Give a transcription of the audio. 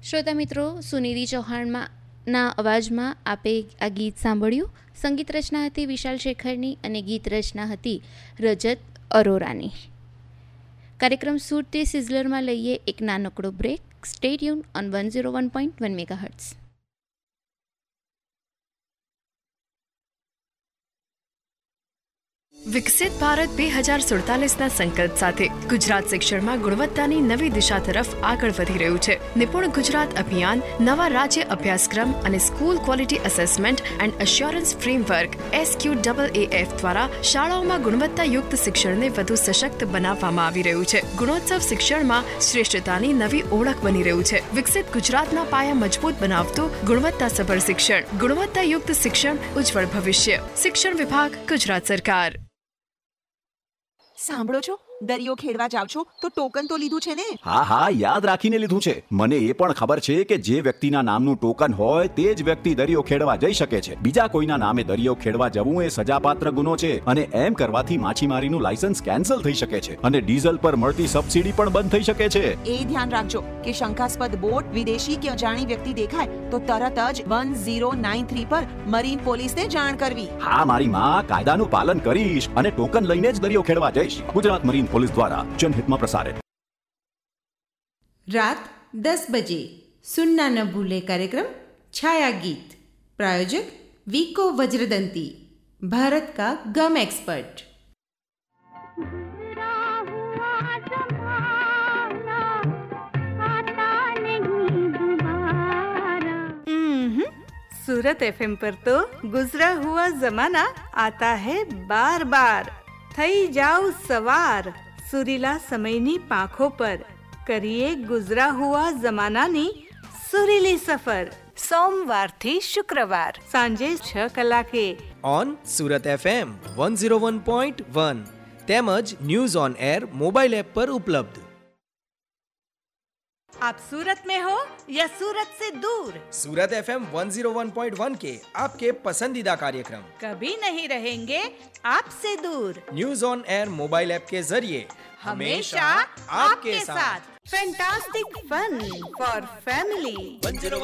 શ્રોતા મિત્રો, સુનિધિ ચૌહાણના અવાજમાં આપે આ ગીત સાંભળ્યું. સંગીત રચના હતી વિશાલ શેખરની અને ગીત રચના હતી રજત અરોરાની. કાર્યક્રમ સુરતી સિઝલરમાં લઈએ એક નાનકડો break. Stay tune on 101.1 megahertz. વિકસિત ભારત 2047ના સંકલ્પ સાથે ગુજરાત શિક્ષણમાં ગુણવત્તાની નવી દિશા તરફ આગળ વધી રહ્યું છે. નિપુણ ગુજરાત અભિયાન નવા રાજ્ય અભ્યાસક્રમ અને school quality assessment and assurance framework SQAAF દ્વારા શાળાઓમાં ગુણવત્તાયુક્ત શિક્ષણને વધુ સશક્ત બનાવવામાં આવી રહ્યું છે. ગુણોત્સવ શિક્ષણમાં શ્રેષ્ઠતાની નવી ઓળખ બની રહ્યું છે. વિકસિત ગુજરાતના પાયા મજબૂત બનાવતું ગુણવત્તાસભર શિક્ષણ, ગુણવત્તાયુક્ત શિક્ષણ, ઉજ્જવળ ભવિષ્ય. શિક્ષણ વિભાગ, ગુજરાત સરકાર. સાંભળો છો, દરિયો ખેડવા જાવ છો તો ટોકન તો લીધું છે ને? હા, યાદ રાખીને લીધું છે. મને એ પણ ખબર છે કે જે વ્યક્તિના નામનું ટોકન હોય તે જ વ્યક્તિ દરિયો ખેડવા જઈ શકે છે. બીજા કોઈના નામે દરિયો ખેડવા જવું એ સજાપાત્ર ગુનો છે અને એમ કરવાથી માછીમારીનું લાયસન્સ કેન્સલ થઈ શકે છે અને ડીઝલ પર મળતી સબસિડી પણ બંધ થઈ શકે છે. એ ધ્યાન રાખજો કે શંકાસ્પદ બોટ, વિદેશી કે અજાણી વ્યક્તિ દેખાય તો તરત જ 1093 પર મરીન પોલીસને જાણ કરવી. હા, મારી માં, કાયદાનું પાલન કરીશ અને ટોકન લઈને જ દરિયો ખેડવા જઈશ. ગુજરાત મરીન પોલીસ દ્વારા જનહિતમાં પ્રસારિત. रात 10 बजे सुनना न भूले कार्यक्रम छाया गीत. प्रायोजक वीको वज्रदंती, भारत का गम एक्सपर्ट. सूरत FM पर तो गुजरा हुआ जमाना आता है बार बार. થઈ જાઓ સવાર સુરીલા સમયની પાંખો પર, કરીએ ગુજરા હુઆ જમાનાની સુરીલી સફર. સોમવારથી શુક્રવાર સાંજે 6 કલાકે ઓન સુરત FM 101.1 તેમજ news on air mobile app પર ઉપલબ્ધ. आप सूरत में हो या सूरत से दूर, सूरत FM 101.1 के आपके पसंदीदा कार्यक्रम कभी नहीं रहेंगे आपसे दूर. News on air mobile app के जरिए हमेशा आपके साथ. Fantastic fun for family.